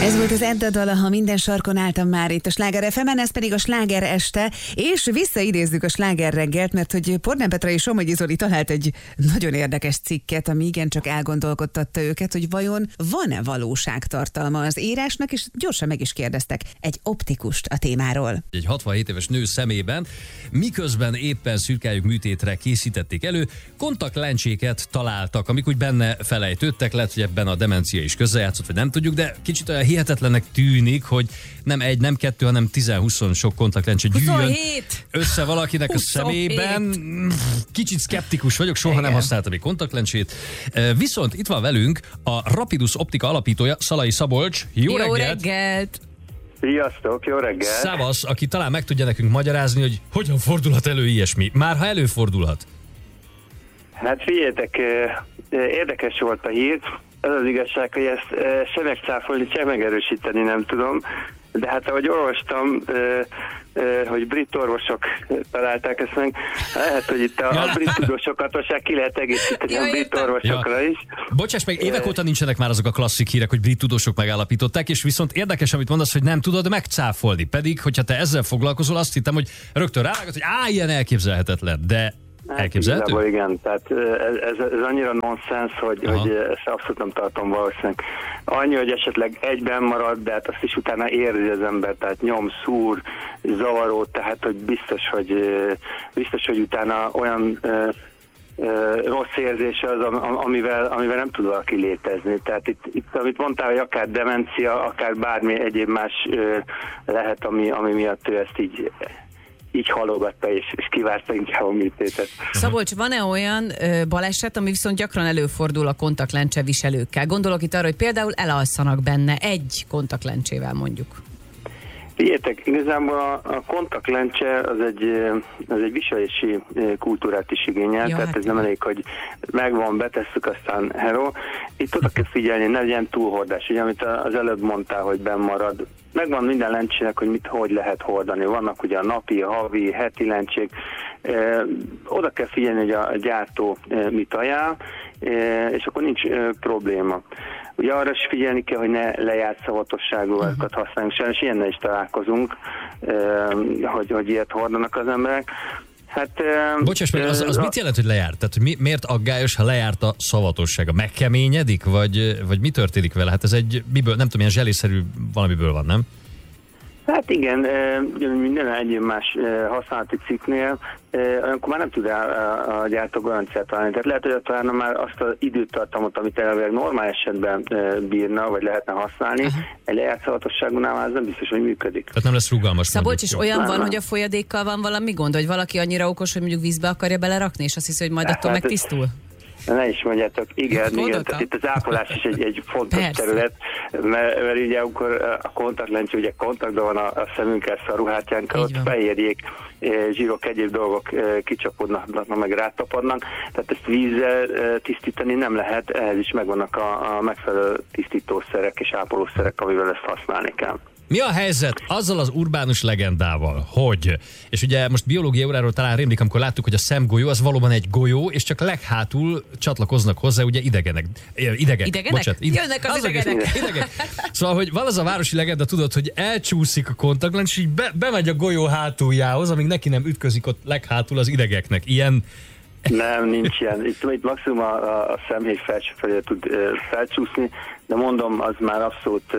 Ez volt az Edda dala, ha minden sarkon álltam már itt a Sláger FM-en, ez pedig a Sláger este, és visszaidézzük a Sláger reggelt, mert hogy Pornán Petra és Somogyi Zoli talált egy nagyon érdekes cikket, ami igencsak elgondolkodtatta őket, hogy vajon van-e valóságtartalma az írásnak, és gyorsan meg is kérdeztek egy optikust a témáról. Egy 67 éves nő szemében, miközben éppen szürkályuk műtétre készítették elő, kontaktlencséket találtak, amik úgy benne felejtődtek, lehet, hogy ebben a demencia is közrejátszott, vagy nem tudjuk, de kicsit olyan hihetetlennek tűnik, hogy nem egy, nem kettő, hanem 10-20 sok kontaktlencse gyűjjön össze valakinek a szemében. Kicsit szkeptikus vagyok, soha nem használtam egy kontaktlencsét. Viszont itt van velünk a Rapidus Optika alapítója, Szalai Szabolcs. Jó reggelt! Sziasztok, jó reggelt! Szevasz, aki talán meg tudja nekünk magyarázni, hogy hogyan fordulhat elő ilyesmi. Már ha előfordulhat. Hát figyeljetek, érdekes volt a hír. Az az igazság, hogy ezt se megcáfolni, se megerősíteni nem tudom. De hát ahogy olvastam, hogy brit orvosok találták ezt meg, lehet, hogy itt a brit tudósokat ki lehet egészíteni a brit orvosokra is. Bocsáss meg, évek óta nincsenek már azok a klasszik hírek, hogy brit tudósok megállapították, és viszont érdekes, amit mondasz, hogy nem tudod megcáfolni. Pedig, hogyha te ezzel foglalkozol, azt hittem, hogy rögtön rávágod, hogy ilyen elképzelhetetlen, de elképzelhető? Hát, igen, tehát ez annyira nonsens, hogy ezt abszolút nem tartom valószínűleg. Annyi, hogy esetleg egyben marad, de hát azt is utána érzi az ember, tehát nyom, szúr, zavaró, tehát hogy biztos, hogy utána olyan rossz érzése az, amivel nem tud valaki létezni. Tehát itt amit mondtál, hogy akár demencia, akár bármi egyéb más lehet, ami miatt ő ezt így halogatta és kivárta inkább a műtétet. Szabolcs, van-e olyan baleset, ami viszont gyakran előfordul a kontaktlencse viselőkkel? Gondolok itt arra, hogy például elalszanak benne egy kontaktlencsével mondjuk. Figyeljetek, igazából a kontaktlencse az egy viselési kultúrát is igényel, tehát ez nem elég, hogy megvan, betesszük, aztán hello. Itt oda kell figyelni, ne legyen túlhordás, ugye, amit az előbb mondtál, hogy benn marad. Megvan minden lencsének, hogy hogy lehet hordani. Vannak ugye a napi, a havi, heti lencsék. Oda kell figyelni, hogy a gyártó mit ajánl, és akkor nincs probléma. Ugye arra is figyelni kell, hogy ne lejárt szavatosságúakat használjunk. Sajnos ilyennel is találkozunk, hogy ilyet hordanak az emberek. Hát, bocsáss meg, az mit jelent, hogy lejárt? Tehát hogy miért aggályos, ha lejárt a szavatossága? Megkeményedik, vagy mi történik vele? Hát ez miből, nem tudom, ilyen zselészerű valamiből van, nem? Hát igen, minden egyéb más használati cikknél, olyankor már nem tud a gyártó garanciát találni. Tehát lehet, hogy talán már azt az időtartamot, amit elvileg normál esetben bírna, vagy lehetne használni, egy lejárt szavatosságunál ez nem biztos, hogy működik. Tehát nem lesz rugalmas. Szabolcs, és olyan van, hogy a folyadékkal van valami gond, hogy valaki annyira okos, hogy mondjuk vízbe akarja belerakni, és azt hiszi, hogy majd attól megtisztul? Ne is mondjátok, igen, tehát itt az ápolás is egy fontos terület, mert ugye amikor a kontaktlencse, ugye kontaktban van a szemünkkel, a ruhátjánkkal, ott fehérjék, zsírok, egyéb dolgok kicsapódnak, meg rátapadnak, tehát ezt vízzel tisztítani nem lehet, ehhez is megvannak a megfelelő tisztítószerek és ápolószerek, amivel ezt használni kell. Mi a helyzet azzal az urbánus legendával, hogy, és ugye most biológiai óráról talán rémlik, amikor láttuk, hogy a szemgolyó az valóban egy golyó, és csak leghátul csatlakoznak hozzá ugye idegek. Bocsánat, jönnek az idegek. Szóval, hogy van az a városi legenda, tudod, hogy elcsúszik a kontaktlencs, és így bemegy a golyó hátuljához, amíg neki nem ütközik ott leghátul az idegeknek. Ilyen... Nem, nincs ilyen. Itt maximum a szemhéj felső felé tud felcsúszni, de mondom, az már abszolút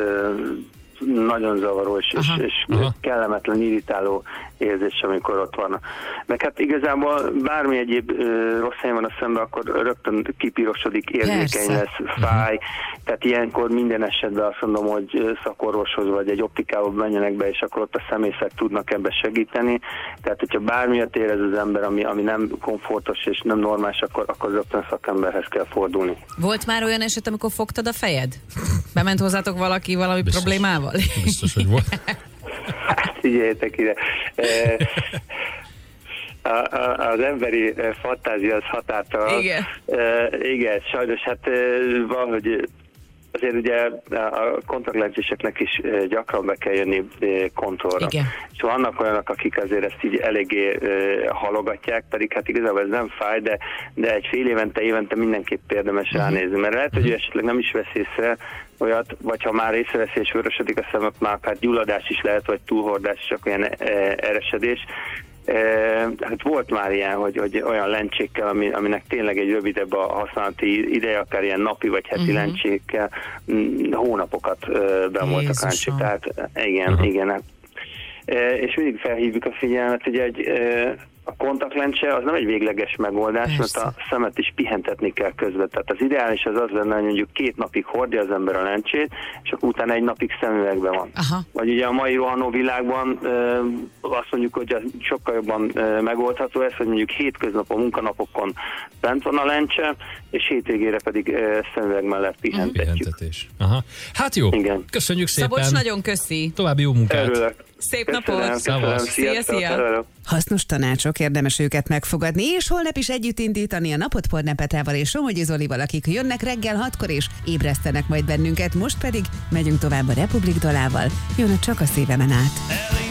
nagyon zavaros és kellemetlen, irritáló érzés, amikor ott van. Meg hát igazából bármi egyéb rossz helyen van a szemben, akkor rögtön kipirosodik, érzékeny lesz, fáj. Tehát ilyenkor minden esetben azt mondom, hogy szakorvoshoz vagy egy optikába menjenek be, és akkor ott a személyek tudnak ebbe segíteni. Tehát, hogyha bármilyet érez az ember, ami nem komfortos és nem normális, akkor rögtön szakemberhez kell fordulni. Volt már olyan eset, amikor fogtad a fejed? Bement hozzátok valaki valami problémával? Biztos, hogy volt. Hát figyeljetek ide. Az emberi fantázia az határtalan. Igen. Igen, sajnos hát valahogy azért ugye a kontaktlencséseknek is gyakran be kell jönni kontrollra. Igen. És vannak olyanok, akik azért ezt így eléggé halogatják, pedig hát igazából ez nem fáj, de egy fél évente mindenképp érdemes ránézni, mert lehet, hogy esetleg nem is vesz észre olyat, vagy ha már észreveszi és vörösödik a szemek, már hát gyulladás is lehet, vagy túlhordás, csak olyan eresedés. Hát volt már ilyen, hogy olyan lencsékkel, aminek tényleg egy rövidebb a használati ideje, akár ilyen napi vagy heti lencsékkel hónapokat bemoltak lencsék. Tehát igen. És mindig felhívjuk a figyelmet, hogy a kontaktlencse az nem egy végleges megoldás, mert a szemet is pihentetni kell közben. Tehát az ideális az lenne, hogy mondjuk 2 napig hordja az ember a lencsét, és akkor utána 1 napig szemüvegben van. Aha. Vagy ugye a mai rohanó világban azt mondjuk, hogy sokkal jobban megoldható ez, hogy mondjuk hétköznapon, munkanapokon bent van a lencse, és hétvégére pedig szemüveg mellett pihentetjük. Pihentetés. Aha. Hát jó, igen. Köszönjük szépen. Szabolcs, nagyon köszi. További jó munkát. Örülök. Szép napot! Szia! Hasznos tanácsok, érdemes őket megfogadni, és holnap is együtt indítani a napot Pornán Petrával és Somogyi Zolival, akik jönnek reggel 6-kor és ébresztenek majd bennünket, most pedig megyünk tovább a Republik dalával. Jön csak a szívemen át.